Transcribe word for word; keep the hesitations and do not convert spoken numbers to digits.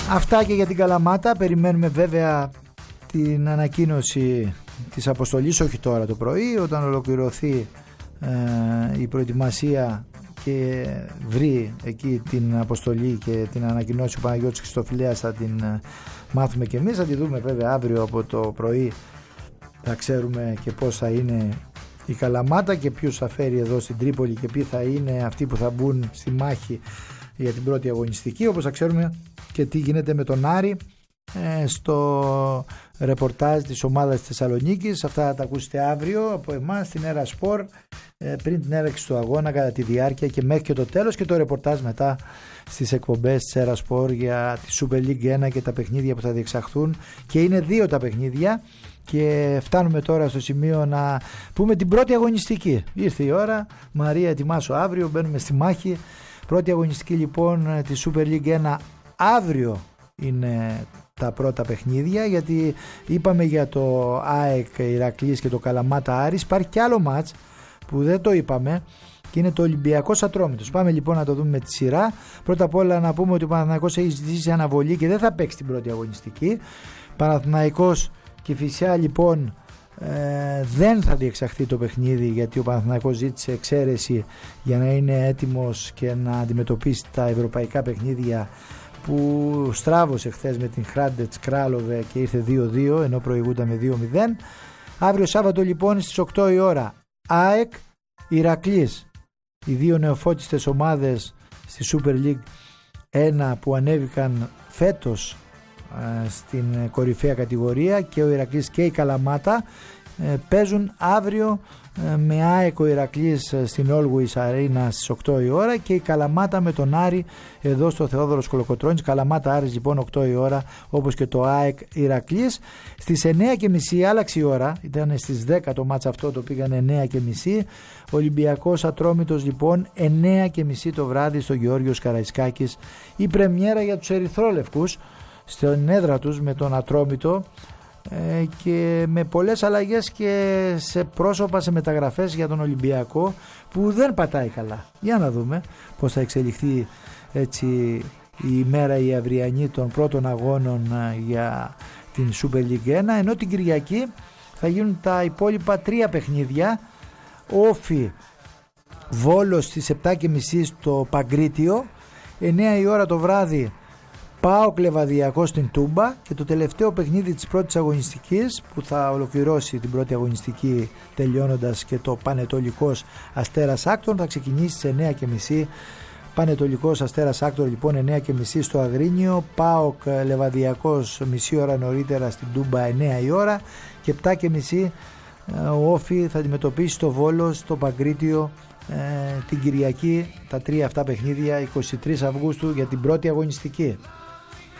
Αυτά και για την Καλαμάτα. Περιμένουμε βέβαια την ανακοίνωση της αποστολής, όχι τώρα το πρωί, όταν ολοκληρωθεί ε, η προετοιμασία και βρει εκεί την αποστολή και την ανακοινώσει ο Παναγιώτης Χριστοφυλέας, θα την ε, μάθουμε και εμείς. Θα τη δούμε βέβαια αύριο από το πρωί, θα ξέρουμε και πώς θα είναι η Καλαμάτα και ποιους θα φέρει εδώ στην Τρίπολη και ποιοι θα είναι αυτοί που θα μπουν στη μάχη για την πρώτη αγωνιστική, όπως θα ξέρουμε και τι γίνεται με τον Άρη ε, στο ρεπορτάζ της ομάδας της Θεσσαλονίκης. Αυτά θα τα ακούσετε αύριο από εμάς στην Έρα Σπορ ε, πριν την έλεξη του αγώνα, κατά τη διάρκεια και μέχρι και το τέλος, και το ρεπορτάζ μετά στις εκπομπές της Έρα Σπορ για τη Super League ένα και τα παιχνίδια που θα διεξαχθούν, και είναι δύο τα παιχνίδια. Και φτάνουμε τώρα στο σημείο να πούμε την πρώτη αγωνιστική. Ήρθε η ώρα, Μαρία, ετοιμάσου αύριο, μπαίνουμε στη μάχη. Πρώτη αγωνιστική λοιπόν της Super League ένα, αύριο είναι τα πρώτα παιχνίδια, γιατί είπαμε για το ΑΕΚ Ηρακλής και το Καλαμάτα Άρης. Υπάρχει και άλλο μάτς που δεν το είπαμε και είναι το Ολυμπιακός Ατρόμητος. Πάμε λοιπόν να το δούμε με τη σειρά. Πρώτα απ' όλα να πούμε ότι ο Παναθηναϊκός έχει ζητήσει αναβολή και δεν θα παίξει την πρώτη αγωνιστική. Παναθηναϊκός Κηφισιά λοιπόν ε, δεν θα διεξαχθεί το παιχνίδι, γιατί ο Παναθηναϊκός ζήτησε εξαίρεση για να είναι έτοιμος και να αντιμετωπίσει τα ευρωπαϊκά παιχνίδια που στράβωσε χθες με την Χράντετς Κράλοβε και ήρθε δύο δύο ενώ προηγούνταν με δύο μηδέν. Αύριο Σάββατο λοιπόν στις οκτώ η ώρα ΑΕΚ Ηρακλής, οι δύο νεοφώτιστες ομάδες στη Super League ένα που ανέβηκαν φέτος στην κορυφαία κατηγορία, και ο Ηρακλής και η Καλαμάτα παίζουν αύριο με ΑΕΚ ο Ηρακλής στην Always Arena στις οκτώ η ώρα και η Καλαμάτα με τον Άρη εδώ στο Θεόδωρος Κολοκοτρώνης. Καλαμάτα Άρης λοιπόν οκτώ η ώρα, όπως και το ΑΕΚ Ηρακλής. Στις εννιά και μισή άλλαξε η ώρα, ήταν στις δέκα το μάτς αυτό, το πήγαν εννιά και μισή. Ολυμπιακός Ατρόμητος λοιπόν εννιά και μισή το βράδυ στο Γεώργιος Καραϊσκάκης, η πρεμιέρα για τους ερυθρόλευκους στην έδρα τους με τον Ατρόμητο, ε, και με πολλές αλλαγές και σε πρόσωπα, σε μεταγραφές για τον Ολυμπιακό που δεν πατάει καλά. Για να δούμε πώς θα εξελιχθεί έτσι η ημέρα η αυριανή των πρώτων αγώνων για την Super League ένα, ενώ την Κυριακή θα γίνουν τα υπόλοιπα τρία παιχνίδια. Όφι Βόλος στις επτά και μισή στο Παγκρίτιο, εννιά η ώρα το βράδυ ΠΑΟΚ Λεβαδιακός στην Τούμπα, και το τελευταίο παιχνίδι της πρώτης αγωνιστικής που θα ολοκληρώσει την πρώτη αγωνιστική τελειώνοντας και το Πανετολικός Αστέρας Άκτων θα ξεκινήσει στις εννιά και μισή. Πανετολικός Αστέρας Άκτων λοιπόν εννιά και μισή στο Αγρίνιο, ΠΑΟΚ Λεβαδιακός μισή ώρα νωρίτερα στην Τούμπα εννιά η ώρα, και επτά και μισή ο Όφι θα αντιμετωπίσει το Βόλο στο Παγκρίτιο ε, την Κυριακή. Τα τρία αυτά παιχνίδια εικοστή τρίτη Αυγούστου για την πρώτη αγωνιστική.